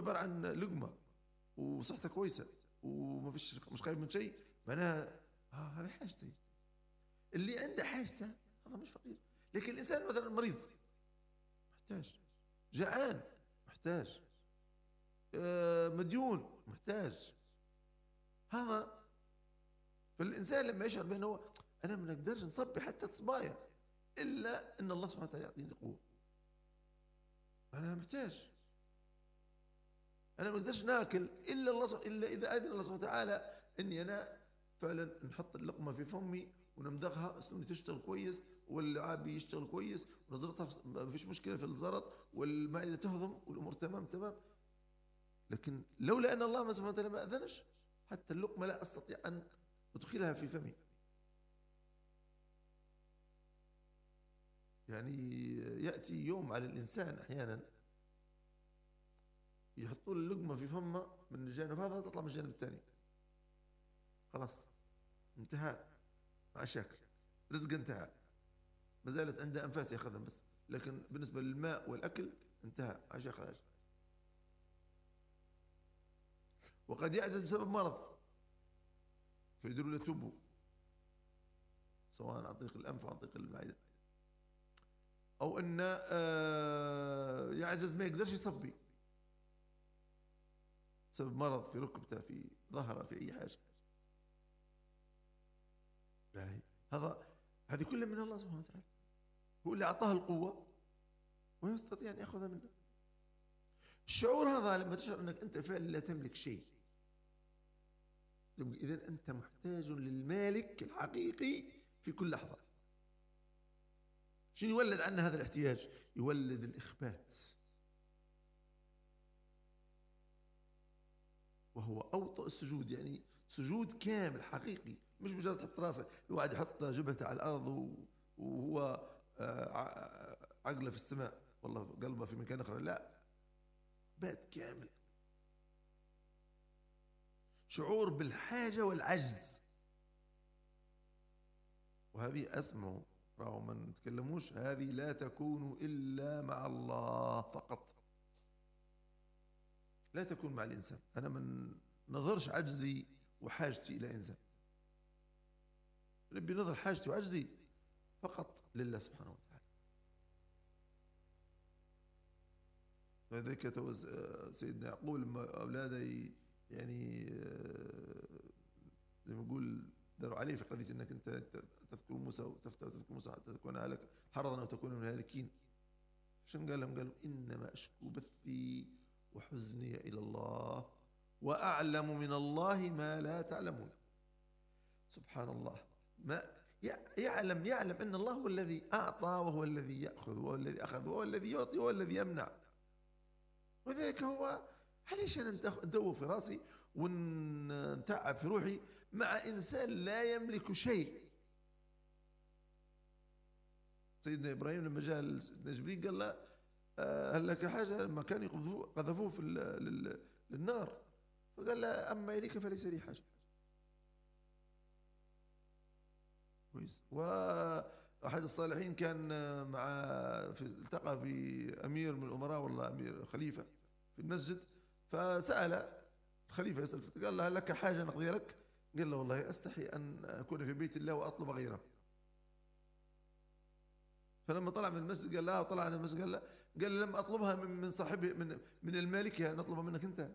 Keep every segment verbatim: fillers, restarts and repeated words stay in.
عبارة عن لقمة وصحتها كويسة وما فيش، مش خايف من شيء، معناها آه هذا حاجتي. اللي عنده حاجته هذا مش فقير. لكن الإنسان مثلا مريض محتاج، جعان محتاج، آه مديون محتاج، هذا. فالإنسان لما يشعر بأنه أنا ما نقدرش نصبي حتى تصبايا إلا أن الله سبحانه وتعالى يعطيني قوة، أنا محتاج، أنا ما أقدرش ناكل إلا الله إلا إذا أذن الله سبحانه وتعالى إني أنا فعلا نحط اللقمة في فمي ونمضغها، أسنوني تشتغل كويس واللعابي يشتغل كويس ونظرتها ما فيش مشكلة في الزرط والمعدة تهضم والأمور تمام تمام. لكن لولا أن الله سبحانه وتعالى ما أذنش حتى اللقمة لا أستطيع أن أدخلها في فمي. يعني يأتي يوم على الإنسان أحيانا يحطوا اللقمة في فمه من الجانب هذا تطلع من الجانب الثاني، خلاص انتهى مع شاكل، رزق انتهى، ما زالت عنده أنفاس يأخذها بس، لكن بالنسبة للماء والأكل انتهى مع شاكل. وقد يعجز بسبب مرض فيديروا له توبه سواء عن طريق الأنف أو عن طريق المعدة، أو أن يعجز ما يقدرش يصبي بسبب مرض في ركبته في ظهره في أي حاجة. يعني هذا هذه كلها من الله سبحانه وتعالى، هو اللي أعطاه القوة ويستطيع أن يأخذها منه. الشعور هذا لما تشعر أنك أنت فعلا لا تملك شيء، إذن أنت محتاج للمالك الحقيقي في كل لحظة. شنو يولد عنا هذا الاحتياج؟ يولد الإخبات، وهو أوطأ السجود، يعني سجود كامل حقيقي، مش مجرد تحط راسه، الواحد يحط جبهته على الأرض وهو عقله في السماء والله قلبه في مكان آخر، لا، بات كامل، شعور بالحاجة والعجز. وهذه أسمعوا رغم ما نتكلموش، هذه لا تكون إلا مع الله فقط، لا تكون مع الإنسان. أنا من نظرش عجزي وحاجتي إلى إنسان، نبي نظر حاجتي وعجزي فقط لله سبحانه وتعالى. لذلك سيدنا يعقوب لما أولاده يعني زي ما يقول داروا عليه في قضية أنك أنت تذكر موسى وتفتى وتذكر موسى حتى تكون هلك حرضا أو تكون من الهالكين، شن قال لهم؟ قالوا إنما أشكو بثي وحزني إلى الله وأعلم من الله ما لا تعلمون. سبحان الله، ما يعلم يعلم أن الله هو الذي أعطى وهو الذي يأخذ وهو الذي أخذ وهو الذي يعطي وهو الذي يمنع. وذلك هو عليش أنا ندور في راسي ونتعب في روحي مع إنسان لا يملك شيء. سيدنا إبراهيم لما جاء سيدنا جبريل قال له هل لك حاجة؟ لما كان قذفوه في للنار فقال له أما إليك فليس لي حاجة. كويس. وأحد الصالحين كان مع في التقى بأمير من الأمراء والله أمير خليفة في المسجد، فسأل الخليفة يسأل قال له هل لك حاجة نقضي لك؟ قال له والله أستحي أن أكون في بيت الله وأطلب غيره. فلما طلع من المسجد قال لا، طلع من المسجد قال لا، قال لم أطلبها من من صاحبه من من المالكها، نطلبها منك أنت.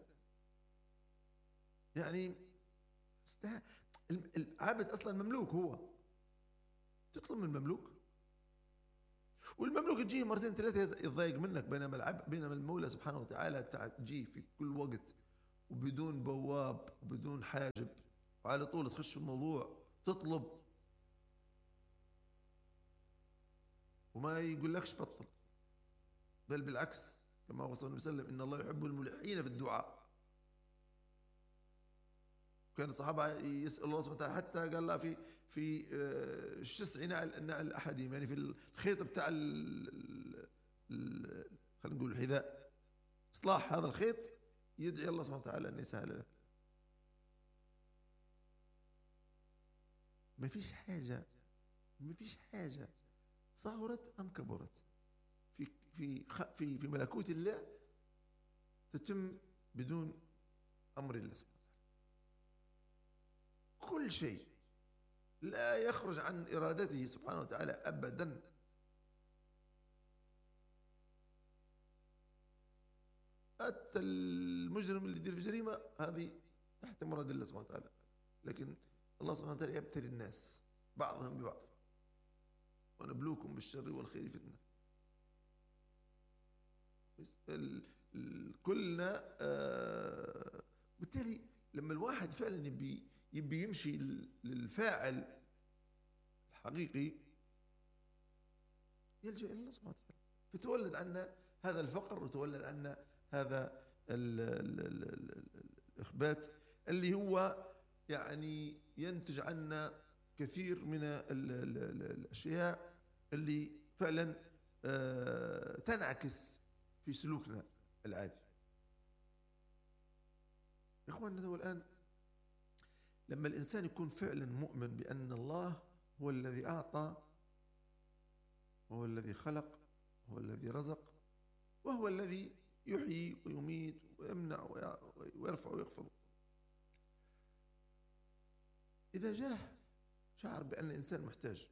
يعني العبد أصلا مملوك، هو تطلب من المملوك، والمملوك تجيه مرتين ثلاثة يتضايق منك، بينما العبد بينما المولى سبحانه وتعالى تجيه في كل وقت وبدون بواب وبدون حاجب، وعلى طول تخش في الموضوع تطلب وما يقول لكش بطل، بل بالعكس كما وصف النبي صلى الله عليه وسلم إن الله يحب الملحين في الدعاء. كان الصحابة يسأل الله سبحانه وتعالى حتى قال لا في في الشسع نعل نعل أحدهم، يعني في الخيط بتاع خلينا نقول الحذاء، إصلاح هذا الخيط يدعي الله سبحانه وتعالى أن يسهل له. ما فيش حاجة ما فيش حاجة صغرت أم كبرت في في في في ملكوت الله تتم بدون أمر الله سبحانه وتعالى. كل شيء لا يخرج عن إرادته سبحانه وتعالى أبدا. حتى المجرم اللي يدير في جريمة هذه تحت مراد الله سبحانه وتعالى، لكن الله سبحانه وتعالى يبتلي الناس بعضهم ببعض، ونبلوكم بالشر والخير فتنة. كلنا آه بالتالي لما الواحد فعلا يبي يبي يمشي للفاعل الحقيقي يلجأ إلى الله سبحانه وتعالى، فتولد عنا هذا الفقر وتولد عنا هذا ال ال ال ال الإخبات اللي هو يعني ينتج عنا كثير من ال ال ال الأشياء اللي فعلا آه تنعكس في سلوكنا العادي. يا إخواننا، والآن لما الإنسان يكون فعلا مؤمن بأن الله هو الذي أعطى، وهو الذي خلق، وهو الذي رزق، وهو الذي يحيي ويميت ويمنع ويرفع ويخفض، إذا جاه شعر بأن الإنسان محتاج،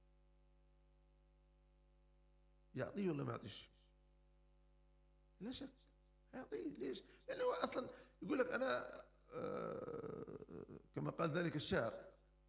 يعطيه ولا ما يعطيش؟ لا شك يعطيه. ليش؟ لأنه هو أصلا يقول لك أنا آه كما قال ذلك الشاعر: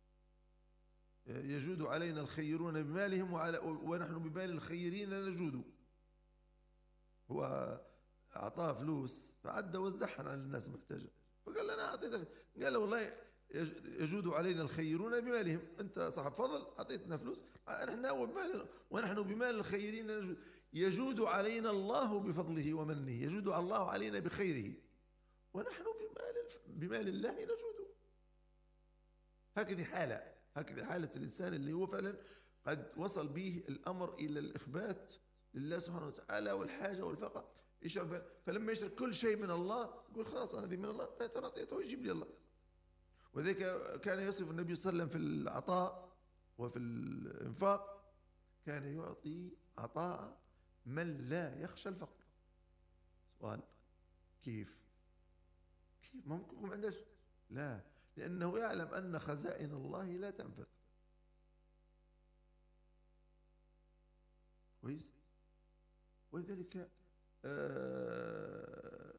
يجود علينا الخيرون بمالهم وعلى ونحن بمال الخيرين نجود. هو أعطاه فلوس فعد وزعها على الناس المحتاجة، فقال له أنا أعطيتك، قال له والله يجود علينا الخيرون بمالهم، أنت صاحب فضل أعطيتنا فلوس، نحن وبمال ونحن بمال الخيرين نجود. يجود علينا الله بفضله ومنه، يجود الله علينا بخيره، ونحن بمال بمال الله نجود. هكذا حالة هكذا حالة الإنسان اللي هو فعلا قد وصل به الأمر إلى الإخبات لله سبحانه وتعالى والحاجة والفقر، يشعر. فلما يشترك كل شيء من الله يقول خلاص أنا ذي من الله فأعطيته يجيب لي الله. وذلك كان يصف النبي صلى الله عليه وسلم في العطاء وفي الإنفاق، كان يعطي عطاء من لا يخشى الفقر. سؤال: كيف كيف ممكن يكون عندش؟ لا، لأنه يعلم أن خزائن الله لا تنفذ. كويس. ولذلك آه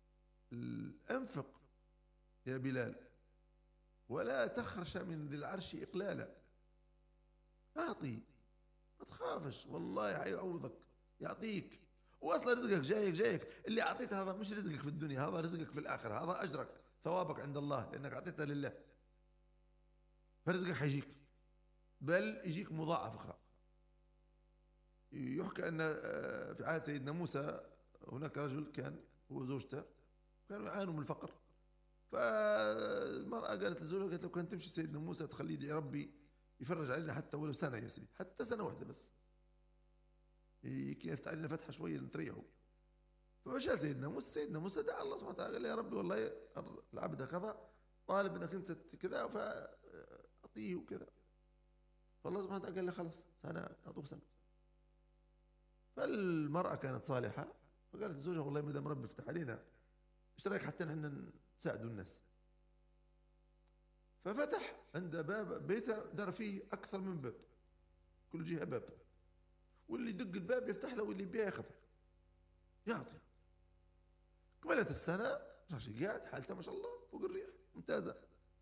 أنفق يا بلال ولا تخرش من ذي العرش إقلالا. أعطي، ما تخافش، والله حيعوضك، يعطيك. وأصلا رزقك جايك جايك اللي أعطيت هذا مش رزقك في الدنيا، هذا رزقك في الآخرة، هذا أجرك ثوابك عند الله لأنك أعطيتها لله، فرزقك حيجيك، بل يجيك مضاعف أخرى. يحكى أن في عهد سيدنا موسى هناك رجل كان هو وزوجته كانوا يعانوا من الفقر، فالمرأة قالت لزوجها، قالت له كان تمشي سيدنا موسى تخليه يدعي ربي يفرج علينا حتى ولو سنة يا سيدي، حتى سنة واحدة بس يفتح علينا فتحة شوية نتريحوا. فمشى سيدنا موسى سيدنا موسى دعا الله سبحانه وتعالى، قال يا ربي والله العبد كذا طالب انك انت كذا فاعطيه وكذا. فالله سبحانه وتعالى قال له خلاص سنة اعطوه سنة. فالمرأة كانت صالحة فقالت لزوجها والله ما دام ربي فتح علينا ايش رايك حتى نحن نساعدوا الناس. ففتح عند باب بيته دار فيه اكثر من باب، كل جهة باب، واللي يدق الباب يفتح له واللي يبيع ياخذ يعطي. كملت السنة راشد قاعد حالته ما شاء الله فوق الريح ممتازة.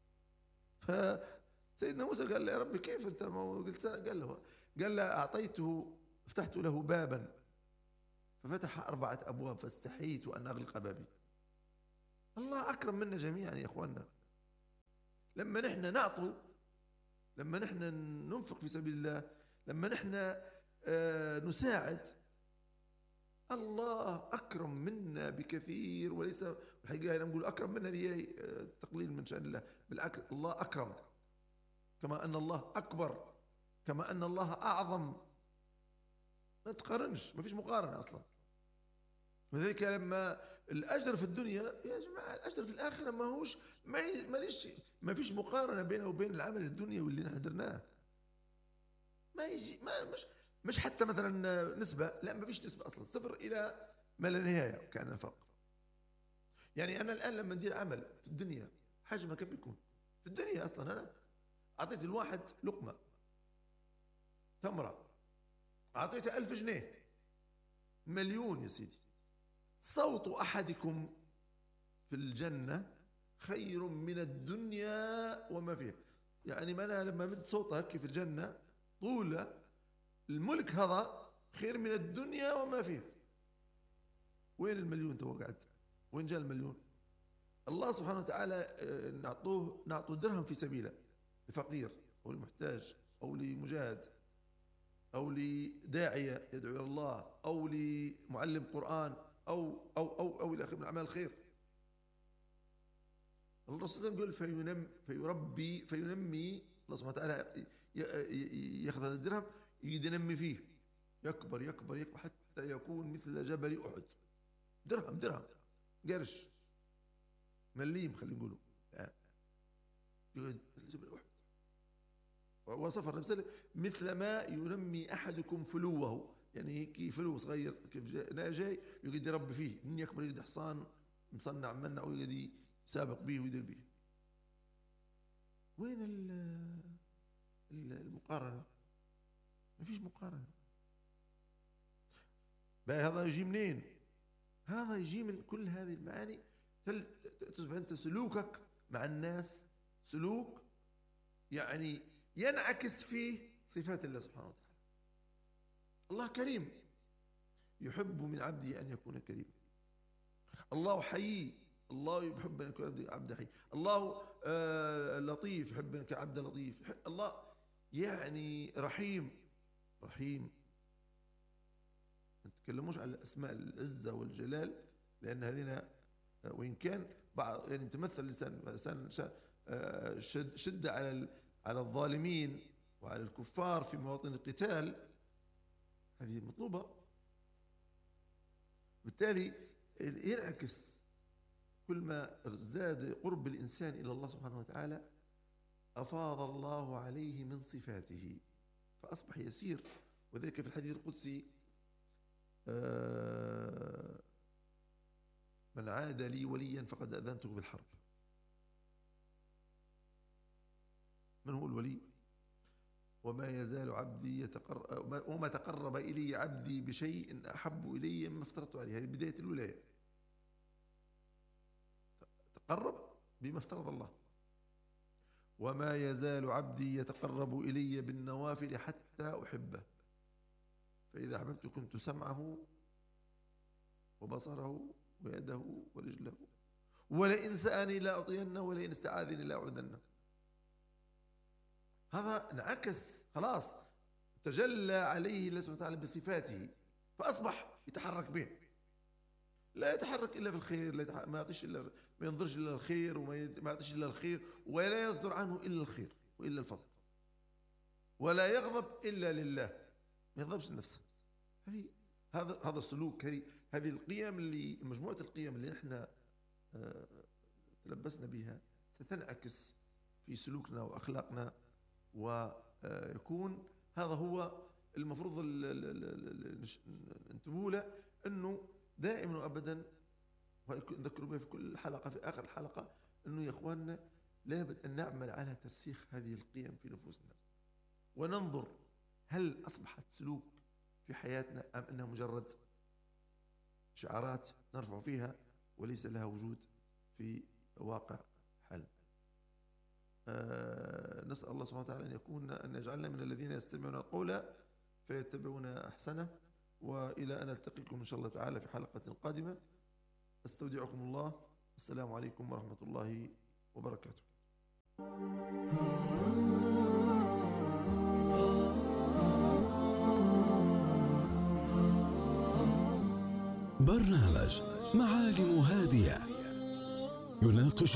فسيدنا موسى قال له يا ربي كيف انت ما قلت سنة؟ قال له قال له اعطيته فتحت له بابا ففتح أربعة أبواب فاستحييت أن أغلق بابي. الله أكرم منا جميعا يا إخواننا. لما نحن نعطوا، لما نحن ننفق في سبيل الله، لما نحن آه نساعد، الله أكرم منا بكثير. وليس الحقيقة أنا نقول أكرم منا دي تقليل من شأن الله، بالعكس الله أكرم، كما أن الله أكبر، كما أن الله أعظم، ما تقارنش، ما فيش مقارنة أصلا. وذلك لما الأجر في الدنيا يا جماعة الأجر في الآخرة ما هوش ما ليش ما فيش مقارنة بينه وبين العمل الدنيوي اللي نحن درناه. ما يجي ما مش مش حتى مثلا نسبة، لا ما فيش نسبة أصلا، صفر إلى ما لا نهاية كان الفرق. يعني أنا الآن لما ندير عمل في الدنيا حاجة ما كان بيكون في الدنيا أصلا، أنا أعطيت الواحد لقمة تمرة، أعطيته ألف جنيه، مليون يا سيدي. صوت أحدكم في الجنة خير من الدنيا وما فيها. يعني ما أنا لما مد صوتها هكي في الجنة طول الملك هذا خير من الدنيا وما فيها. وين المليون توقعت؟ وين جاء المليون؟ الله سبحانه وتعالى نعطوه نعطوه درهم في سبيله لفقير أو لمحتاج أو لمجاهد أو لداعية يدعو إلى الله أو لمعلم قرآن أو أو أو أو إلى آخره من أعمال الخير. الرسول صلى الله عليه وسلم يقول فينم فيربي فينمي. الله سبحانه وتعالى يأخذ هذا الدرهم ينمي فيه، يكبر يكبر يكبر حتى يكون مثل جبل أحد. درهم درهم قرش مليم خلينا نقوله مثل جبل أحد. وصف النبي مثل ما ينمي أحدكم فلوه، يعني هيك فلو صغير كيف جاي, جاي يقعد يربي فيه، من يكبر يقعد حصان مصنع منه ويقعد يسابق به ويدير به. وين المقارنة؟ ما فيش مقارنة. بقى هذا يجي منين؟ هذا يجي من كل هذه المعاني. تصبح أنت سلوكك مع الناس سلوك يعني ينعكس فيه صفات الله سبحانه وتعالى. الله كريم، يحب من عبده أن يكون كريما. الله حي، الله يحب أن يكون عبد حي. الله آه لطيف، يحب أن يكون عبد لطيف. الله يعني رحيم رحيم. ما تتكلموش على الأسماء العزة والجلال، لأن هذين وإن كان بعض يعني تمثل لسان لسان شد, شد على على الظالمين وعلى الكفار في مواطن القتال، هذه مطلوبة. بالتالي ينعكس كل ما زاد قرب الإنسان إلى الله سبحانه وتعالى أفاض الله عليه من صفاته فأصبح يسير. وذلك في الحديث القدسي من عاد لي وليا فقد أذنته بالحرب. من هو الولي؟ وما يزال عبدي يتقرب وما تقرب إلي عبدي بشيء أحب إلي مما افترضت عليه. هذه بداية الولاية. تقرب بما افترض الله. وما يزال عبدي يتقرب إلي بالنوافل حتى أحبه، فإذا أحببت كنت سمعه وبصره ويده ورجله، ولئن سألني لا أعطينه ولئن استعاذني لا أعوذنه. هذا انعكس خلاص، تجلى عليه الله سبحانه وتعالى بصفاته فأصبح يتحرك به. لا يتحرك إلا في الخير، لا ما يعطيش إلا ما ينظرش إلا الخير وما يعطيش إلا الخير، ولا يصدر عنه إلا الخير وإلا الفضل، ولا يغضب إلا لله، ما يغضبش لنفسه. هذه هذا هذا السلوك، هذه هذه القيم اللي مجموعة القيم اللي نحن آه تلبسنا بها ستنعكس في سلوكنا وأخلاقنا، ويكون هذا هو المفروض ننتبه له، أنه دائما وأبدا نذكروا به في كل حلقة في آخر الحلقة أنه يا إخواننا لابد أن نعمل على ترسيخ هذه القيم في نفوسنا، وننظر هل أصبحت سلوك في حياتنا أم أنها مجرد شعارات نرفع فيها وليس لها وجود في واقع حل. آه نسأل الله سبحانه وتعالى أن يكون أن يجعلنا من الذين يستمعون القول فيتبعون أحسنه. وإلى أن ألتقيكم إن شاء الله تعالى في حلقة قادمة. أستودعكم الله. السلام عليكم ورحمة الله وبركاته. برنامج معالم هادية يناقش